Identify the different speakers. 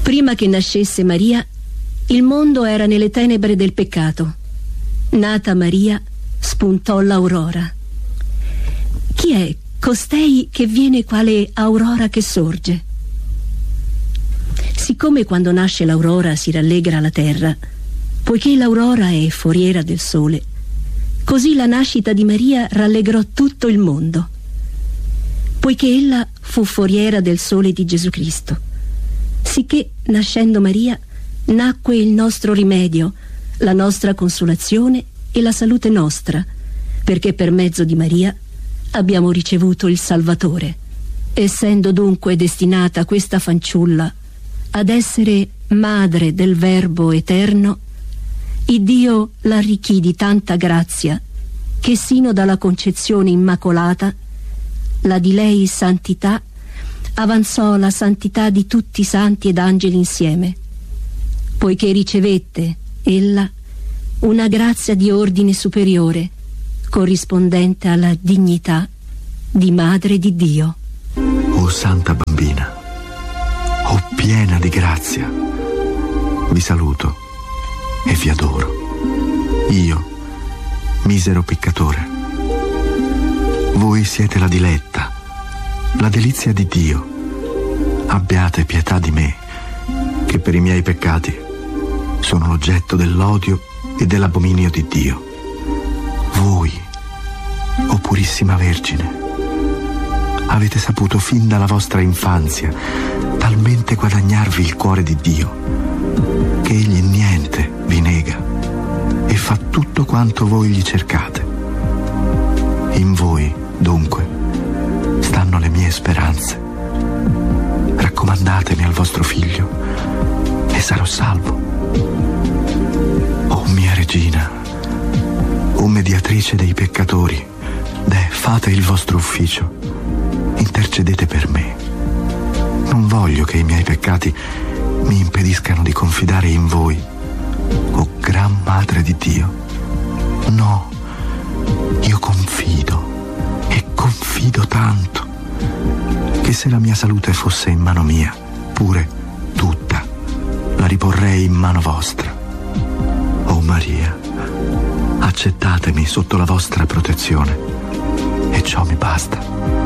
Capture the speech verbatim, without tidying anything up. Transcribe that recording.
Speaker 1: Prima che nascesse Maria, il mondo era nelle tenebre del peccato. Nata Maria, spuntò l'aurora. Chi è costei che viene quale aurora che sorge? Siccome quando nasce l'aurora si rallegra la terra, poiché l'aurora è foriera del sole, così la nascita di Maria rallegrò tutto il mondo, poiché ella fu foriera del sole di Gesù Cristo, sicché nascendo Maria nacque il nostro rimedio, la nostra consolazione e la salute nostra, perché per mezzo di Maria abbiamo ricevuto il Salvatore. Essendo dunque destinata questa fanciulla ad essere madre del Verbo eterno, Iddio l'arricchì di tanta grazia che sino dalla concezione immacolata la di lei santità avanzò la santità di tutti i santi ed angeli insieme, poiché ricevette ella una grazia di ordine superiore corrispondente alla dignità di Madre di Dio.
Speaker 2: O Santa Bambina, o piena di grazia, vi saluto e vi adoro, io, misero peccatore. Voi siete la diletta, la delizia di Dio. Abbiate pietà di me, che per i miei peccati sono l'oggetto dell'odio e dell'abominio di Dio. Voi, o Purissima Vergine, avete saputo fin dalla vostra infanzia talmente guadagnarvi il cuore di Dio che egli niente vi nega e fa tutto quanto voi gli cercate. In voi, dunque, stanno le mie speranze. Raccomandatemi al vostro figlio e sarò salvo. O mia regina, o mediatrice dei peccatori, deh, fate il vostro ufficio, intercedete per me. Non voglio che i miei peccati mi impediscano di confidare in voi, o Gran Madre di Dio. No, io confido e confido tanto che se la mia salute fosse in mano mia, pure tutta la riporrei in mano vostra. O Maria, accettatemi sotto la vostra protezione e ciò mi basta.